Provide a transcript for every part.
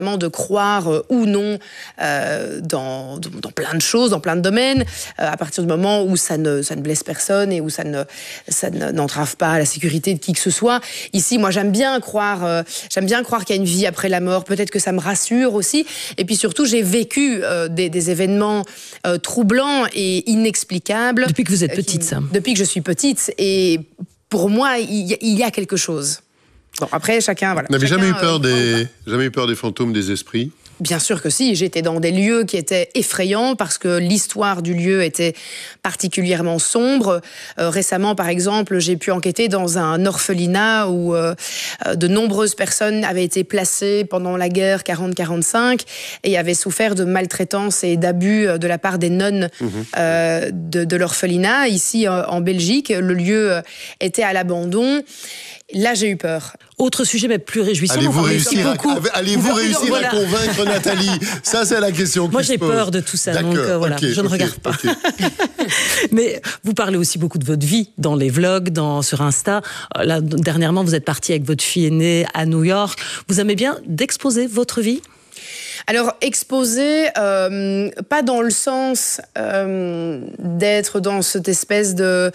de croire ou non dans plein de choses, dans plein de domaines, à partir du moment où ça ne blesse personne et où ça n'entrave pas la sécurité de qui que ce soit. Ici, moi, j'aime bien croire qu'il y a une vie après la mort. Peut-être que ça me rassure aussi. Et puis surtout, j'ai vécu des événements troublants et inexplicables. Depuis que vous êtes petite, ça. Depuis que je suis petite. Et pour moi, il y a quelque chose. Bon, après, chacun... Voilà, vous n'avez chacun, jamais eu peur des fantômes, des esprits ? Bien sûr que si, j'étais dans des lieux qui étaient effrayants parce que l'histoire du lieu était particulièrement sombre. Récemment, par exemple, j'ai pu enquêter dans un orphelinat où de nombreuses personnes avaient été placées pendant la guerre 40-45 et avaient souffert de maltraitance et d'abus de la part des nonnes de l'orphelinat. Ici, en Belgique, le lieu était à l'abandon. Là, j'ai eu peur. Autre sujet, mais plus réjouissant. Allez-vous réussir à convaincre Nathalie ? Ça, c'est la question que moi, j'ai peur de tout ça, donc voilà, je ne regarde pas. Mais vous parlez aussi beaucoup de votre vie dans les vlogs, sur Insta. Là, dernièrement, vous êtes partie avec votre fille aînée à New York. Vous aimez bien d'exposer votre vie ? Alors, exposer, pas dans le sens d'être dans cette espèce de...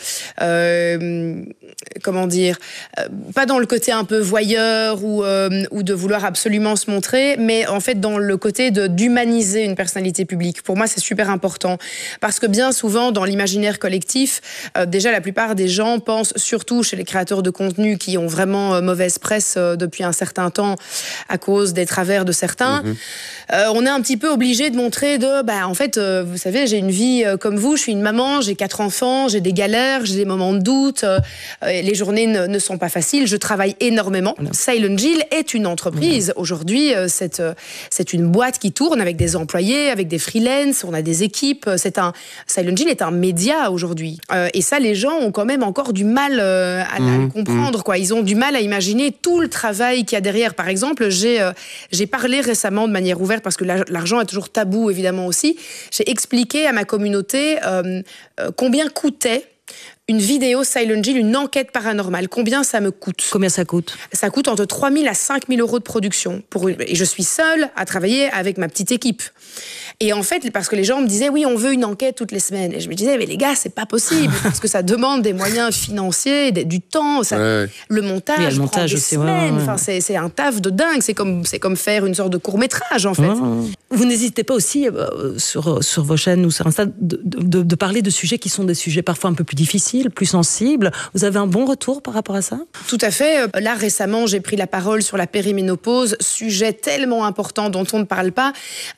comment dire, pas dans le côté un peu voyeur ou de vouloir absolument se montrer, mais en fait dans le côté d'humaniser une personnalité publique. Pour moi, c'est super important. Parce que bien souvent, dans l'imaginaire collectif, déjà la plupart des gens pensent, surtout chez les créateurs de contenu qui ont vraiment mauvaise presse depuis un certain temps à cause des travers de certains, on est un petit peu obligé de montrer en fait, vous savez, j'ai une vie comme vous, je suis une maman, j'ai 4 enfants, j'ai des galères, j'ai des moments de doute, les journées ne sont pas faciles, je travaille énormément. Silent Jill est une entreprise. Aujourd'hui, c'est une boîte qui tourne avec des employés, avec des freelances, on a des équipes. Silent Jill est un média aujourd'hui. Et ça, les gens ont quand même encore du mal à le comprendre, quoi. Ils ont du mal à imaginer tout le travail qu'il y a derrière. Par exemple, j'ai parlé récemment de manière ouverte, parce que l'argent est toujours tabou, évidemment aussi. J'ai expliqué à ma communauté combien coûtait une vidéo Silent Jill, une enquête paranormale. Combien ça me coûte ? Combien ça coûte ? Ça coûte entre 3 000 à 5 000 euros de production. Et je suis seule à travailler avec ma petite équipe. Et en fait, parce que les gens me disaient, oui, on veut une enquête toutes les semaines. Et je me disais, mais les gars, c'est pas possible. Parce que ça demande des moyens financiers, du temps. Le montage prend des semaines. Enfin, c'est un taf de dingue. C'est comme faire une sorte de court-métrage, en fait. Vous n'hésitez pas aussi, sur vos chaînes ou sur Insta, de parler de sujets qui sont des sujets parfois un peu plus difficiles, plus sensibles. Vous avez un bon retour par rapport à ça ? Tout à fait. Là, récemment, j'ai pris la parole sur la périménopause, sujet tellement important dont on ne parle pas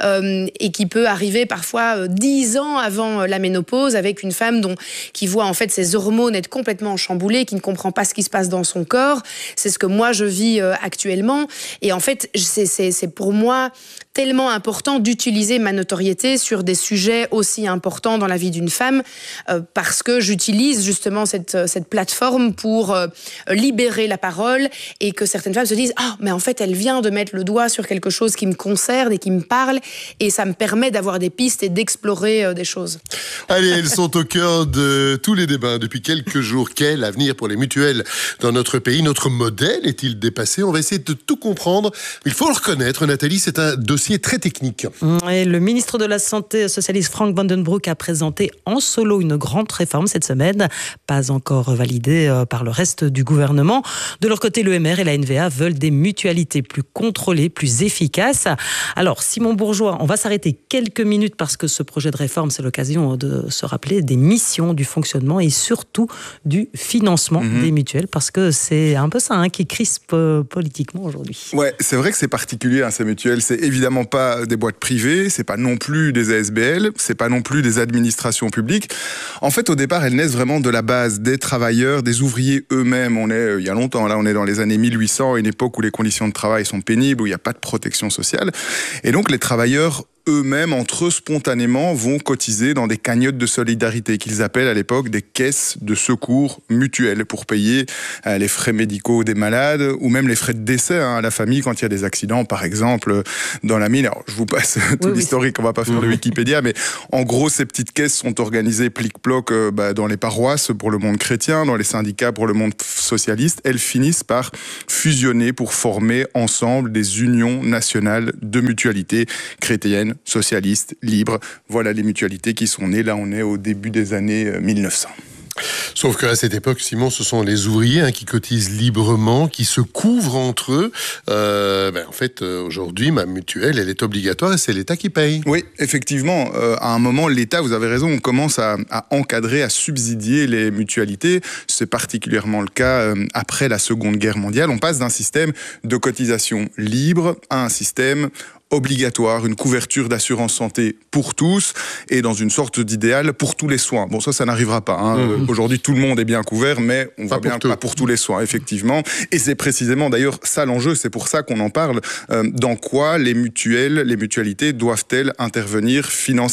et qui peut arriver parfois 10 ans avant la ménopause, avec une femme qui voit en fait ses hormones être complètement chamboulées, qui ne comprend pas ce qui se passe dans son corps. C'est ce que moi, je vis actuellement. Et en fait, c'est pour moi tellement important d'utiliser ma notoriété sur des sujets aussi importants dans la vie d'une femme parce que j'utilise justement cette plateforme pour libérer la parole et que certaines femmes se disent « Ah, mais en fait, elle vient de mettre le doigt sur quelque chose qui me concerne et qui me parle et ça me permet d'avoir des pistes et d'explorer des choses. » Allez, elles sont au cœur de tous les débats depuis quelques jours. Quel avenir pour les mutuelles dans notre pays ? Notre modèle est-il dépassé ? On va essayer de tout comprendre. Il faut le reconnaître, Nathalie, c'est un dossier très technique. Et le ministre de la Santé socialiste Frank van den Broek a présenté en solo une grande réforme cette semaine, pas encore validée par le reste du gouvernement. De leur côté, l'EMR et la NVA veulent des mutualités plus contrôlées, plus efficaces. Alors, Simon Bourgeois, on va s'arrêter quelques minutes parce que ce projet de réforme, c'est l'occasion de se rappeler des missions, du fonctionnement et surtout du financement des mutuelles, parce que c'est un peu ça qui crispe politiquement aujourd'hui. Ouais, c'est vrai que c'est particulier, ces mutuelles. C'est évidemment pas des boîtes privées, c'est pas non plus des ASBL, c'est pas non plus des administrations publiques. En fait, au départ, elles naissent vraiment de la base des travailleurs, des ouvriers eux-mêmes. On est, il y a longtemps, là, on est dans les années 1800, une époque où les conditions de travail sont pénibles, où il n'y a pas de protection sociale. Et donc, les travailleurs eux-mêmes, entre eux, spontanément, vont cotiser dans des cagnottes de solidarité qu'ils appellent à l'époque des caisses de secours mutuels pour payer les frais médicaux des malades ou même les frais de décès à la famille quand il y a des accidents, par exemple, dans la mine. Alors, je vous passe tout l'historique, on va pas faire de Wikipédia, mais en gros, ces petites caisses sont organisées plic-ploc dans les paroisses pour le monde chrétien, dans les syndicats pour le monde socialiste. Elles finissent par fusionner pour former ensemble des unions nationales de mutualité chrétienne, socialiste, libre. Voilà les mutualités qui sont nées. Là, on est au début des années 1900. Sauf qu'à cette époque, Simon, ce sont les ouvriers qui cotisent librement, qui se couvrent entre eux. En fait, aujourd'hui, ma mutuelle, elle est obligatoire et c'est l'État qui paye. Oui, effectivement. À un moment, l'État, vous avez raison, on commence à encadrer, à subsidier les mutualités. C'est particulièrement le cas après la Seconde Guerre mondiale. On passe d'un système de cotisation libre à un système obligatoire, une couverture d'assurance santé pour tous et dans une sorte d'idéal pour tous les soins. Bon, ça n'arrivera pas. Aujourd'hui, tout le monde est bien couvert, mais on voit bien pas pour tous les soins, effectivement. Et c'est précisément d'ailleurs ça l'enjeu, c'est pour ça qu'on en parle. Dans quoi les mutualités doivent-elles intervenir financièrement ?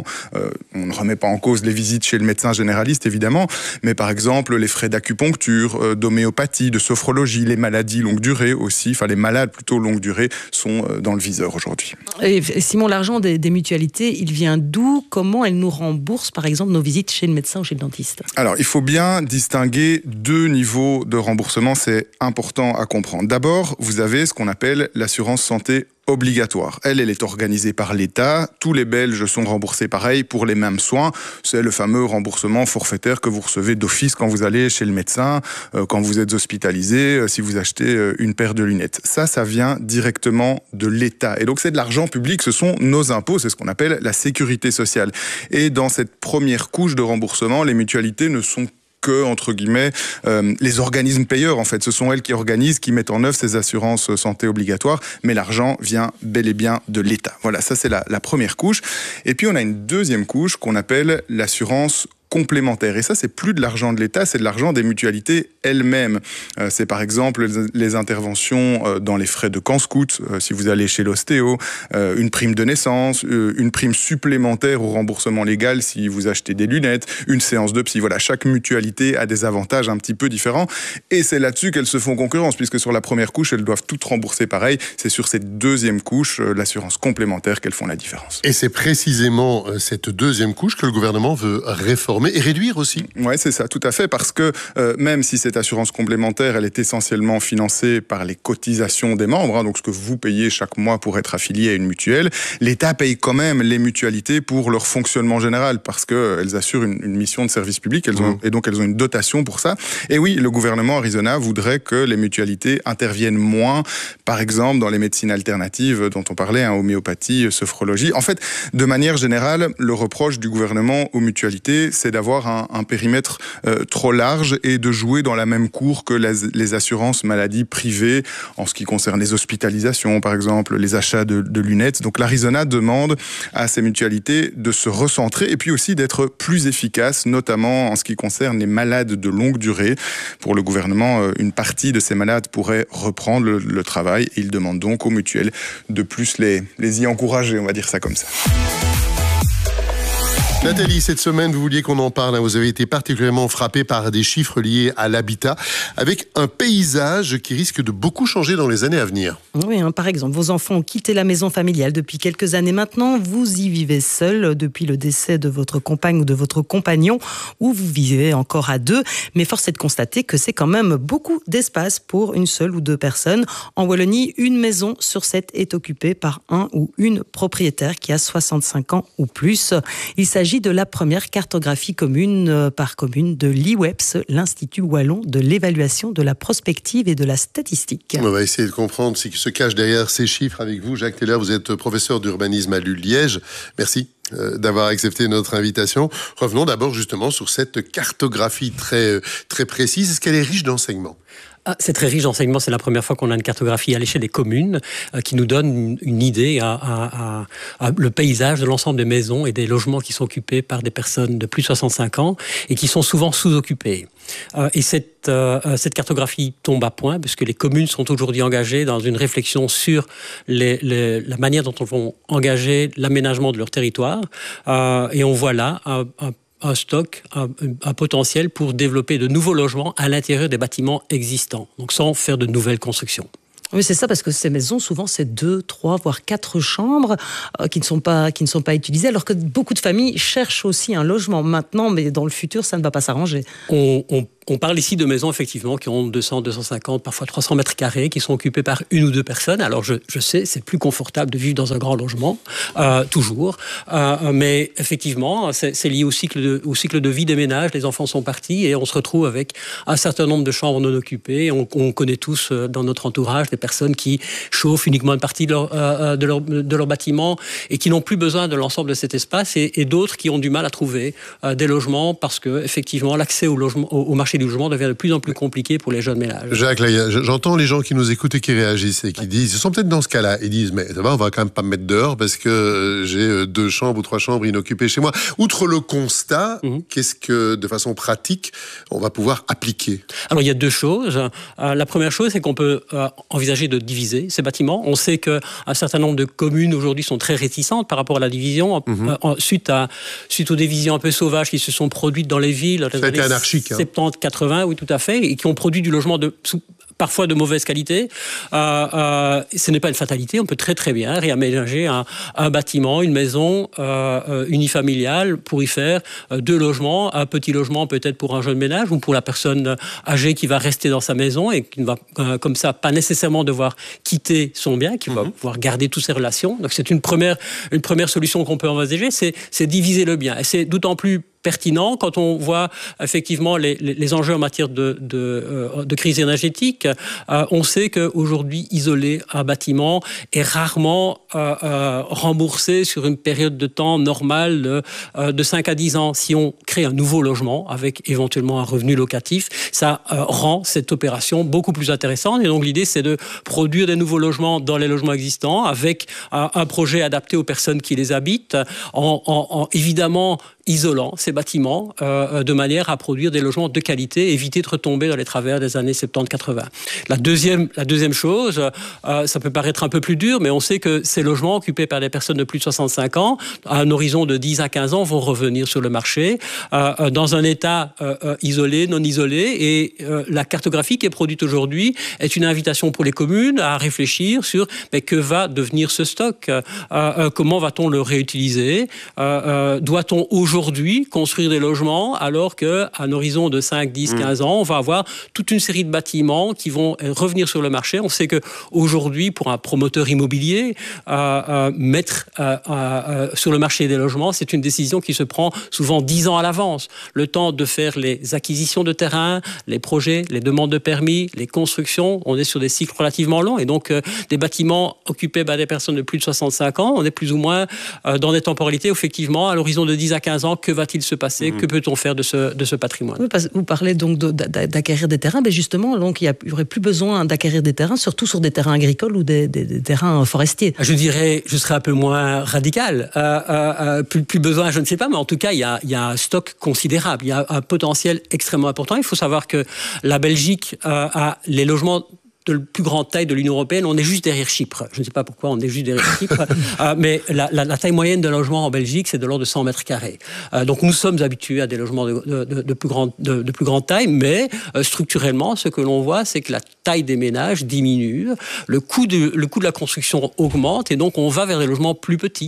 On ne remet pas en cause les visites chez le médecin généraliste, évidemment, mais par exemple les frais d'acupuncture, d'homéopathie, de sophrologie, les maladies longue durée aussi, enfin les malades plutôt longue durée sont dans le viseur aujourd'hui. Et Simon, l'argent des mutualités, il vient d'où ? Comment elles nous remboursent, par exemple, nos visites chez le médecin ou chez le dentiste ? Alors, il faut bien distinguer deux niveaux de remboursement, c'est important à comprendre. D'abord, vous avez ce qu'on appelle l'assurance santé obligatoire. Elle est organisée par l'État. Tous les Belges sont remboursés pareil pour les mêmes soins. C'est le fameux remboursement forfaitaire que vous recevez d'office quand vous allez chez le médecin, quand vous êtes hospitalisé, si vous achetez une paire de lunettes. Ça vient directement de l'État. Et donc, c'est de l'argent public, ce sont nos impôts, c'est ce qu'on appelle la sécurité sociale. Et dans cette première couche de remboursement, les mutualités ne sont que, entre guillemets, les organismes payeurs, en fait. Ce sont elles qui organisent, qui mettent en œuvre ces assurances santé obligatoires, mais l'argent vient bel et bien de l'État. Voilà, ça c'est la première couche. Et puis on a une deuxième couche qu'on appelle l'assurance complémentaire. Et ça, c'est plus de l'argent de l'État, c'est de l'argent des mutualités elles-mêmes. C'est par exemple les interventions dans les frais de camp scout, si vous allez chez l'ostéo, une prime de naissance, une prime supplémentaire au remboursement légal si vous achetez des lunettes, une séance de psy. Voilà, chaque mutualité a des avantages un petit peu différents. Et c'est là-dessus qu'elles se font concurrence, puisque sur la première couche, elles doivent toutes rembourser pareil. C'est sur cette deuxième couche, l'assurance complémentaire, qu'elles font la différence. Et c'est précisément cette deuxième couche que le gouvernement veut réformer et réduire aussi. Oui, c'est ça, tout à fait, parce que même si cette assurance complémentaire, elle est essentiellement financée par les cotisations des membres, donc ce que vous payez chaque mois pour être affilié à une mutuelle, l'État paye quand même les mutualités pour leur fonctionnement général, parce qu'elles assurent une mission de service public, et donc elles ont une dotation pour ça. Et oui, le gouvernement Arizona voudrait que les mutualités interviennent moins, par exemple dans les médecines alternatives dont on parlait, homéopathie, sophrologie. En fait, de manière générale, le reproche du gouvernement aux mutualités, c'est d'avoir un périmètre trop large et de jouer dans la même cour que les assurances maladies privées en ce qui concerne les hospitalisations, par exemple, les achats de lunettes. Donc l'Arizona demande à ces mutualités de se recentrer et puis aussi d'être plus efficaces, notamment en ce qui concerne les malades de longue durée. Pour le gouvernement, une partie de ces malades pourrait reprendre le travail et il demande donc aux mutuelles de plus les y encourager, on va dire ça comme ça. Nathalie, cette semaine, vous vouliez qu'on en parle. Vous avez été particulièrement frappée par des chiffres liés à l'habitat, avec un paysage qui risque de beaucoup changer dans les années à venir. Oui, par exemple, vos enfants ont quitté la maison familiale depuis quelques années maintenant. Vous y vivez seul depuis le décès de votre compagne ou de votre compagnon, ou vous vivez encore à deux. Mais force est de constater que c'est quand même beaucoup d'espace pour une seule ou deux personnes. En Wallonie, une maison sur 7 est occupée par un ou une propriétaire qui a 65 ans ou plus. Il s'agit de la première cartographie commune par commune de l'IWEPS, l'Institut Wallon de l'évaluation de la prospective et de la statistique. On va essayer de comprendre ce qui se cache derrière ces chiffres avec vous. Jacques Teller, vous êtes professeur d'urbanisme à l'ULiège. Merci d'avoir accepté notre invitation. Revenons d'abord justement sur cette cartographie très précise. Est-ce qu'elle est riche d'enseignements ? C'est très riche d'enseignements. C'est la première fois qu'on a une cartographie à l'échelle des communes qui nous donne une idée à le paysage de l'ensemble des maisons et des logements qui sont occupés par des personnes de plus de 65 ans et qui sont souvent sous-occupés. Et cette cartographie tombe à point puisque les communes sont aujourd'hui engagées dans une réflexion sur la manière dont elles vont engager l'aménagement de leur territoire. Et on voit là un stock, un potentiel pour développer de nouveaux logements à l'intérieur des bâtiments existants, donc sans faire de nouvelles constructions. Oui, c'est ça, parce que ces maisons, souvent, c'est 2, 3, voire 4 chambres qui ne sont pas utilisées, alors que beaucoup de familles cherchent aussi un logement maintenant, mais dans le futur, ça ne va pas s'arranger. On parle ici de maisons, effectivement, qui ont 200, 250, parfois 300 mètres carrés, qui sont occupées par une ou deux personnes. Alors, je sais, c'est plus confortable de vivre dans un grand logement, toujours. Mais effectivement, c'est lié au cycle de vie des ménages. Les enfants sont partis et on se retrouve avec un certain nombre de chambres non occupées. On connaît tous dans notre entourage des personnes qui chauffent uniquement une partie de leur bâtiment et qui n'ont plus besoin de l'ensemble de cet espace et d'autres qui ont du mal à trouver des logements parce que, effectivement, l'accès au marché du logement devient de plus en plus compliqué pour les jeunes ménages. Jacques, là, j'entends les gens qui nous écoutent et qui réagissent et qui disent, ils sont peut-être dans ce cas-là, ils disent, mais on va quand même pas me mettre dehors parce que j'ai 2 chambres ou 3 chambres inoccupées chez moi. Outre le constat, qu'est-ce que, de façon pratique, on va pouvoir appliquer? Alors, il y a 2 choses. La première chose, c'est qu'on peut envisager de diviser ces bâtiments. On sait qu'un certain nombre de communes aujourd'hui sont très réticentes par rapport à la division, suite aux divisions un peu sauvages qui se sont produites dans les villes. Ça a été anarchique. 70-80, oui, tout à fait, et qui ont produit du logement parfois de mauvaise qualité. Ce n'est pas une fatalité, on peut très très bien réaménager un bâtiment, une maison unifamiliale pour y faire 2 logements, un petit logement peut-être pour un jeune ménage ou pour la personne âgée qui va rester dans sa maison et qui ne va comme ça pas nécessairement devoir quitter son bien, qui va pouvoir garder toutes ses relations. Donc c'est une première solution qu'on peut envisager, c'est diviser le bien. Et c'est d'autant plus pertinent quand on voit effectivement les enjeux en matière de crise énergétique. On sait qu'aujourd'hui, isoler un bâtiment est rarement remboursé sur une période de temps normale de 5 à 10 ans. Si on crée un nouveau logement avec éventuellement un revenu locatif, ça rend cette opération beaucoup plus intéressante. Et donc l'idée, c'est de produire des nouveaux logements dans les logements existants avec un projet adapté aux personnes qui les habitent, en évidemment isolant ces bâtiments de manière à produire des logements de qualité, éviter de retomber dans les travers des années 70-80. La deuxième chose, ça peut paraître un peu plus dur, mais on sait que ces logements occupés par des personnes de plus de 65 ans, à un horizon de 10 à 15 ans, vont revenir sur le marché dans un état isolé, non isolé, et la cartographie qui est produite aujourd'hui est une invitation pour les communes à réfléchir sur que va devenir ce stock, comment va-t-on le réutiliser, doit-on aujourd'hui construire des logements alors qu'à un horizon de 5, 10, 15 ans, on va avoir toute une série de bâtiments qui vont revenir sur le marché. On sait qu'aujourd'hui, pour un promoteur immobilier, mettre sur le marché des logements, c'est une décision qui se prend souvent 10 ans à l'avance. Le temps de faire les acquisitions de terrain, les projets, les demandes de permis, les constructions, on est sur des cycles relativement longs. Et donc, des bâtiments occupés par des personnes de plus de 65 ans, on est plus ou moins dans des temporalités, effectivement, à l'horizon de 10 à 15 ans, que va-t-il se passer? Que peut-on faire de ce patrimoine? Oui, vous parlez donc d'acquérir des terrains, mais justement, donc, il n'y aurait plus besoin d'acquérir des terrains, surtout sur des terrains agricoles ou des terrains forestiers. Je serais un peu moins radical. Plus besoin, je ne sais pas, mais en tout cas, il y a un stock considérable. Il y a un potentiel extrêmement important. Il faut savoir que la Belgique a les logements de plus grande taille de l'Union européenne, on est juste derrière Chypre. Je ne sais pas pourquoi on est juste derrière Chypre, mais la taille moyenne d'un logement en Belgique, c'est de l'ordre de 100 mètres carrés. Donc nous sommes habitués à des logements de plus grande taille, mais structurellement, ce que l'on voit, c'est que la taille des ménages diminue, le coût de la construction augmente, et donc on va vers des logements plus petits.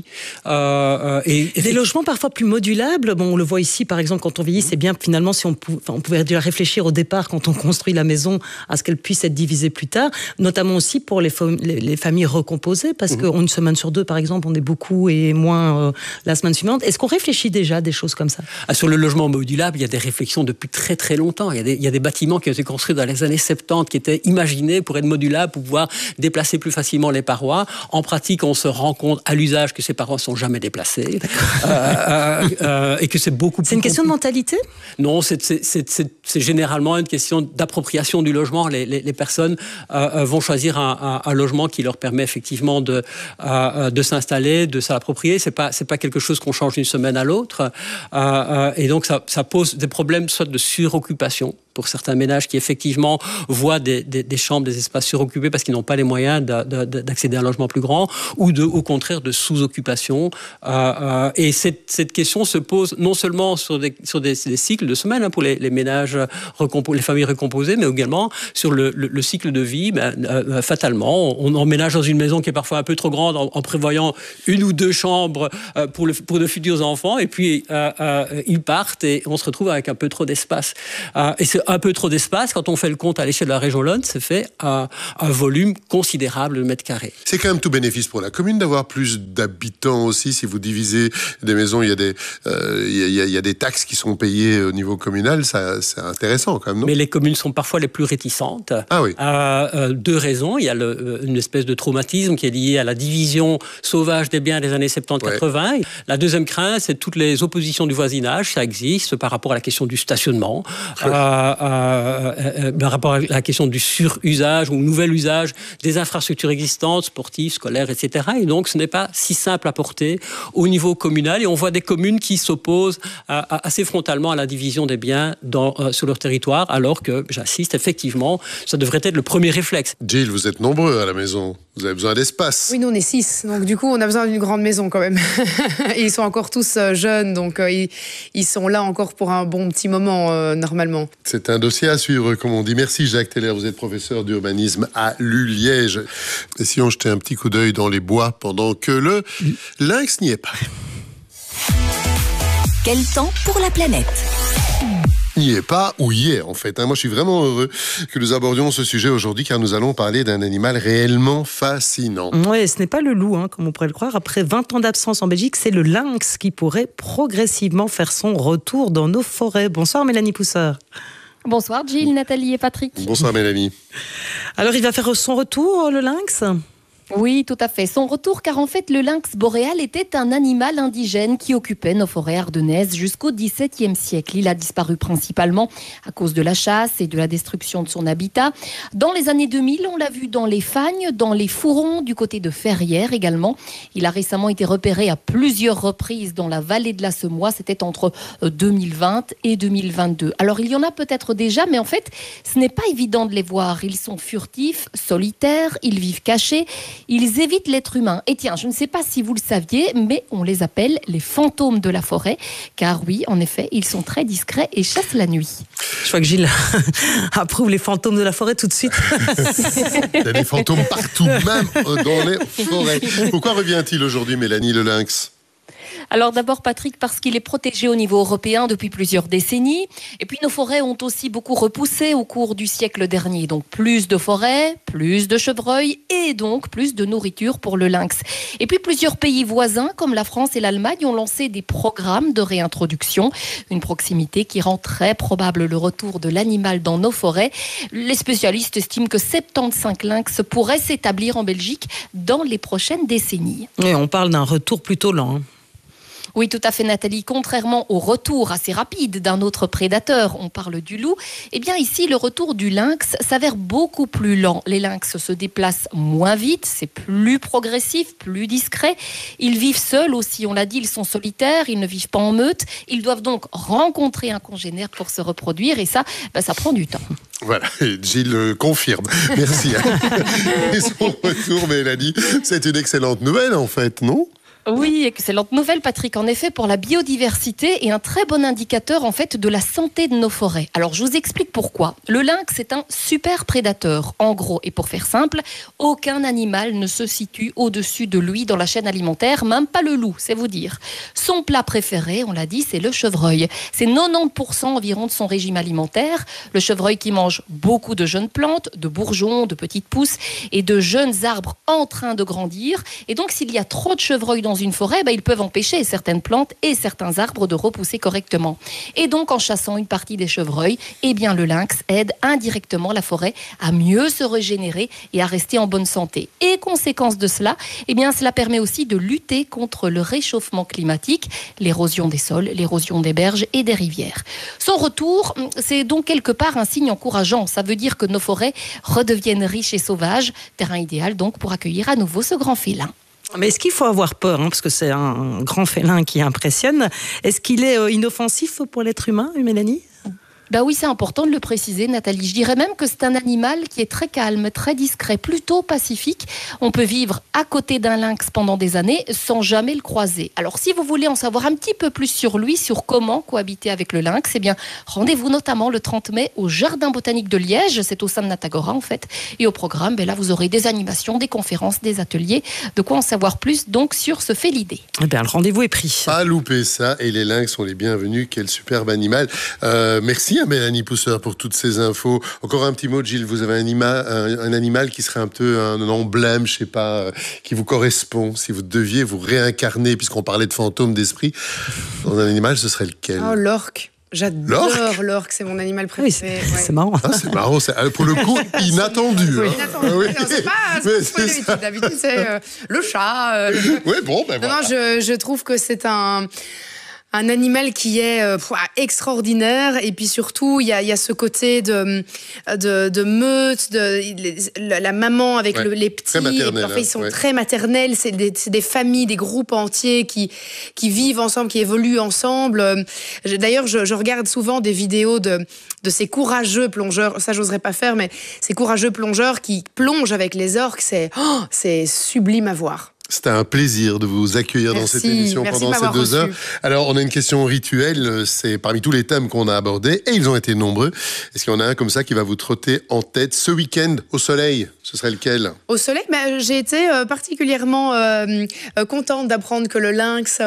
Des logements parfois plus modulables. Bon, on le voit ici, par exemple, quand on vieillit, c'est bien finalement si on pouvait déjà réfléchir au départ, quand on construit la maison, à ce qu'elle puisse être divisée plus plus tard, notamment aussi pour les familles recomposées, parce qu'une semaine sur 2, par exemple, on est beaucoup et moins la semaine suivante. Est-ce qu'on réfléchit déjà à des choses comme ça? Sur le logement modulable, il y a des réflexions depuis très très longtemps. Il y a des bâtiments qui ont été construits dans les années 70 qui étaient imaginés pour être modulables, pour pouvoir déplacer plus facilement les parois. En pratique, on se rend compte à l'usage que ces parois ne sont jamais déplacées et que c'est beaucoup plus... C'est une question de mentalité? Non, c'est généralement une question d'appropriation du logement. Les personnes vont choisir un logement qui leur permet effectivement de s'installer, de s'approprier. C'est pas quelque chose qu'on change d'une semaine à l'autre. Et donc, ça pose des problèmes soit de suroccupation pour certains ménages qui effectivement voient des chambres, des espaces suroccupés parce qu'ils n'ont pas les moyens d'accéder à un logement plus grand, ou au contraire de sous-occupation. Et cette question se pose non seulement sur des cycles de semaines pour les ménages, les familles recomposées, mais également sur le cycle de vie. Fatalement, on emménage dans une maison qui est parfois un peu trop grande en prévoyant 1 ou 2 chambres pour de futurs enfants, et puis ils partent et on se retrouve avec un peu trop d'espace. Et c'est un peu trop d'espace, quand on fait le compte à l'échelle de la région Lon, ça fait un volume considérable de mètres carrés. C'est quand même tout bénéfice pour la commune d'avoir plus d'habitants aussi. Si vous divisez des maisons, il y a des taxes qui sont payées au niveau communal. C'est intéressant quand même, non? Mais les communes sont parfois les plus réticentes. Ah oui. 2 raisons. Il y a une espèce de traumatisme qui est lié à la division sauvage des biens des années 70-80. Ouais. La deuxième crainte, c'est toutes les oppositions du voisinage. Ça existe par rapport à la question du stationnement. Par rapport à la question du surusage ou nouvel usage des infrastructures existantes, sportives, scolaires, etc. Et donc, ce n'est pas si simple à porter au niveau communal. Et on voit des communes qui s'opposent assez frontalement à la division des biens sur leur territoire, alors que, j'insiste, effectivement, ça devrait être le premier réflexe. Gilles, vous êtes nombreux à la maison. Vous avez besoin d'espace. Oui, nous on est 6, donc du coup on a besoin d'une grande maison quand même. Et ils sont encore tous jeunes, donc ils sont là encore pour un bon petit moment normalement. C'est un dossier à suivre, comme on dit. Merci Jacques Teller, vous êtes professeur d'urbanisme à l'U-Liège. Et si on jetait un petit coup d'œil dans les bois pendant que le lynx n'y est pas. Quel temps pour la planète ? N'y est pas ou y est en fait. Moi je suis vraiment heureux que nous abordions ce sujet aujourd'hui car nous allons parler d'un animal réellement fascinant. Oui, ce n'est pas le loup, comme on pourrait le croire. Après 20 ans d'absence en Belgique, c'est le lynx qui pourrait progressivement faire son retour dans nos forêts. Bonsoir Mélanie Pousseur. Bonsoir Gilles, Nathalie et Patrick. Bonsoir Mélanie. Alors il va faire son retour le lynx ? Oui, tout à fait. Son retour, car en fait, le lynx boréal était un animal indigène qui occupait nos forêts ardennaises jusqu'au XVIIe siècle. Il a disparu principalement à cause de la chasse et de la destruction de son habitat. Dans les années 2000, on l'a vu dans les fagnes, dans les fourrons, du côté de Ferrières également. Il a récemment été repéré à plusieurs reprises dans la vallée de la Semois. C'était entre 2020 et 2022. Alors, il y en a peut-être déjà, mais en fait, ce n'est pas évident de les voir. Ils sont furtifs, solitaires, ils vivent cachés. Ils évitent l'être humain. Et tiens, je ne sais pas si vous le saviez, mais on les appelle les fantômes de la forêt. Car oui, en effet, ils sont très discrets et chassent la nuit. Je crois que Gilles approuve les fantômes de la forêt tout de suite. Il y a des fantômes partout, même dans les forêts. Pourquoi revient-il aujourd'hui, Mélanie, le lynx ? Alors d'abord Patrick, parce qu'il est protégé au niveau européen depuis plusieurs décennies. Et puis nos forêts ont aussi beaucoup repoussé au cours du siècle dernier. Donc plus de forêts, plus de chevreuils et donc plus de nourriture pour le lynx. Et puis plusieurs pays voisins comme la France et l'Allemagne ont lancé des programmes de réintroduction. Une proximité qui rend très probable le retour de l'animal dans nos forêts. Les spécialistes estiment que 75 lynx pourraient s'établir en Belgique dans les prochaines décennies. Et on parle d'un retour plutôt lent. Oui, tout à fait Nathalie. Contrairement au retour assez rapide d'un autre prédateur, on parle du loup, eh bien ici, le retour du lynx s'avère beaucoup plus lent. Les lynx se déplacent moins vite, c'est plus progressif, plus discret. Ils vivent seuls aussi, on l'a dit, ils sont solitaires, ils ne vivent pas en meute. Ils doivent donc rencontrer un congénère pour se reproduire et ça prend du temps. Voilà, et Gilles confirme. Merci. Et son retour, Mélanie, c'est une excellente nouvelle en fait, non ? Oui, excellente nouvelle, Patrick. En effet, pour la biodiversité et un très bon indicateur en fait de la santé de nos forêts. Alors, je vous explique pourquoi. Le lynx est un super prédateur. En gros, et pour faire simple, aucun animal ne se situe au-dessus de lui dans la chaîne alimentaire, même pas le loup, c'est vous dire. Son plat préféré, on l'a dit, c'est le chevreuil. C'est 90% environ de son régime alimentaire. Le chevreuil qui mange beaucoup de jeunes plantes, de bourgeons, de petites pousses et de jeunes arbres en train de grandir. Et donc, s'il y a trop de chevreuils dans une forêt, ils peuvent empêcher certaines plantes et certains arbres de repousser correctement. Et donc, en chassant une partie des chevreuils, le lynx aide indirectement la forêt à mieux se régénérer et à rester en bonne santé. Et conséquence de cela, cela permet aussi de lutter contre le réchauffement climatique, l'érosion des sols, l'érosion des berges et des rivières. Son retour, c'est donc quelque part un signe encourageant. Ça veut dire que nos forêts redeviennent riches et sauvages, terrain idéal donc pour accueillir à nouveau ce grand félin. Mais est-ce qu'il faut avoir peur, parce que c'est un grand félin qui impressionne. Est-ce qu'il est inoffensif pour l'être humain, Mélanie ? Oui, c'est important de le préciser, Nathalie. Je dirais même que c'est un animal qui est très calme, très discret, plutôt pacifique. On peut vivre à côté d'un lynx pendant des années sans jamais le croiser. Alors, si vous voulez en savoir un petit peu plus sur lui, sur comment cohabiter avec le lynx, rendez-vous notamment le 30 mai au Jardin botanique de Liège. C'est au sein de Natagora, en fait. Et au programme, là, vous aurez des animations, des conférences, des ateliers. De quoi en savoir plus, donc, sur ce félidé. Le rendez-vous est pris. Pas louper ça. Et les lynx sont les bienvenus. Quel superbe animal. Merci à Mélanie Pousseur pour toutes ces infos. Encore un petit mot, Gilles. Vous avez un animal qui serait un peu un emblème, je sais pas, qui vous correspond. Si vous deviez vous réincarner, puisqu'on parlait de fantômes d'esprit, dans un animal, ce serait lequel ? Oh, l'orque. J'adore l'orque, c'est mon animal préféré. Oui, c'est marrant. C'est marrant, c'est pour le coup inattendu. Oui, inattendu. Oui. Non, c'est pas spoiler d'habitude. D'habitude, c'est le chat. Oui, bon, voilà. Non, je trouve que c'est un animal qui est extraordinaire, et puis surtout il y a ce côté de meute, la maman avec les petits, ils sont très maternels, c'est des familles, des groupes entiers qui vivent ensemble, qui évoluent ensemble. D'ailleurs, je regarde souvent des vidéos de ces courageux plongeurs, ça j'oserais pas faire, mais ces courageux plongeurs qui plongent avec les orques, c'est sublime à voir. C'était un plaisir de vous accueillir dans cette émission pendant ces 2 heures. Alors, on a une question rituelle, c'est parmi tous les thèmes qu'on a abordés, et ils ont été nombreux. Est-ce qu'il y en a un comme ça qui va vous trotter en tête ce week-end au soleil ? Ce serait lequel ? Au soleil, j'ai été particulièrement contente d'apprendre que le lynx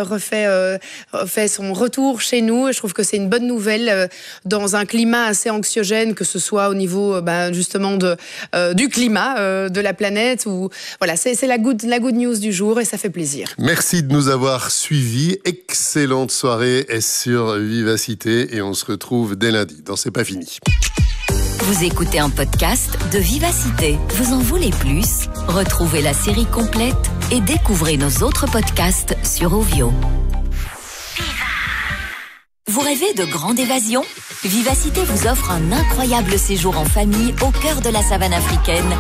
fait son retour chez nous. Je trouve que c'est une bonne nouvelle dans un climat assez anxiogène, que ce soit au niveau justement du climat, de la planète. Voilà, c'est la good news du jour, et ça fait plaisir. Merci de nous avoir suivis. Excellente soirée sur Vivacité, et on se retrouve dès lundi dans C'est pas fini. Vous écoutez un podcast de Vivacité. Vous en voulez plus ? Retrouvez la série complète et découvrez nos autres podcasts sur Ovio. Vous rêvez de grande évasion ? Vivacité vous offre un incroyable séjour en famille au cœur de la savane africaine.